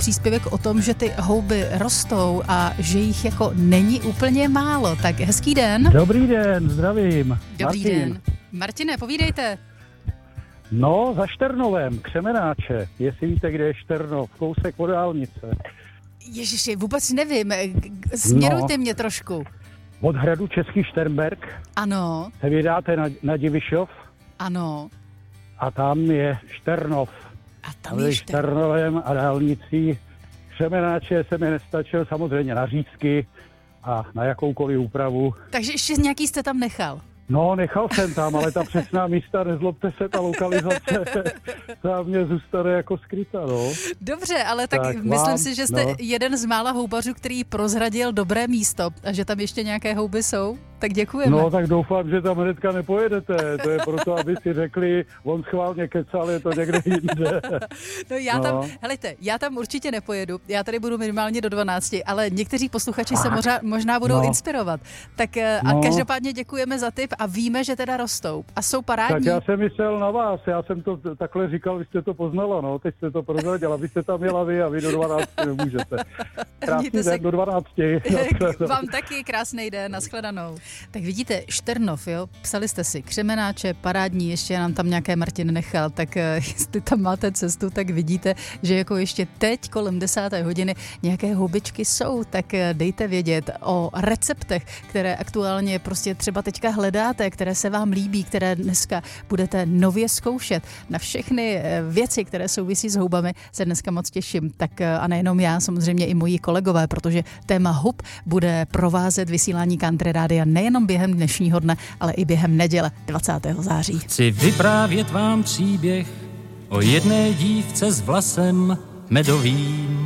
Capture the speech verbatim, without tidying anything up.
příspěvek o tom, že ty houby rostou a že jich jako není úplně málo. Tak hezký den. Dobrý den, zdravím. Dobrý Martin. den. Martine, povídejte. No, za Šternovem, Křemenáče, jestli víte, kde je Šternov, kousek od dálnice. Ježiši, vůbec nevím, směrujte no. mě trošku. Od hradu Český Šternberg Ano. se vydáte na, na Divišov. Ano. A tam je Šternov. A tam je Šternov. Šternovem a dálnicí Křemenáče se mi nestačil samozřejmě na řízky a na jakoukoliv úpravu. Takže ještě nějaký jste tam nechal? No, nechal jsem tam, ale ta přesná místa, nezlobte se, ta lokalizace, ta mě zůstane jako skryta, no. Dobře, ale tak, tak myslím vám, si, že jste no. jeden z mála houbařů, který prozradil dobré místo a že tam ještě nějaké houby jsou, tak děkujeme. No, tak doufám, že tam hnedka nepojedete, to je proto, aby si řekli, on schválně kecal, je to někde jinde. No já no. tam, helejte, já tam určitě nepojedu, já tady budu minimálně do dvanácti, ale někteří posluchači se možná, možná budou no. inspirovat. Tak a no. každopádně děkujeme za tip a víme, že teda rostou a jsou parádní. Tak já jsem myslel na vás, já jsem to takhle říkal, vy jste to poznala, no, teď jste to prozradila, abyste tam jela vy a vy do dvanácti nemůžete. Krásný den se... do dvanácti. Vám taky krásný den, nashledanou. Tak vidíte, Šternov, jo, psali jste si Křemenáče, parádní, ještě nám tam nějaké Martin nechal, tak jestli tam máte cestu, tak vidíte, že jako ještě teď kolem desáté hodiny nějaké houbičky jsou, tak dejte vědět o receptech, které aktuálně prostě třeba teďka hledáte, které se vám líbí, které dneska budete nově zkoušet. Na všechny věci, které souvisí s houbami, se dneska moc těším. Tak a nejenom já, samozřejmě i moji kolegové, protože téma hub bude provázet vysílání Country Rádia nejenom během dnešního dne, ale i během neděle dvacátého září. Chci vyprávět vám příběh o jedné dívce s vlasem medovým.